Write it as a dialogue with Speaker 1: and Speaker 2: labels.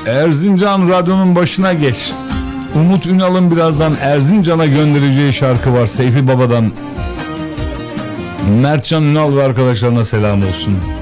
Speaker 1: Erzincan Radyo'nun başına geç. Umut Ünal'ın birazdan Erzincan'a göndereceği şarkı var Seyfi Baba'dan. Mertcan Ünal ve arkadaşlarına selam olsun.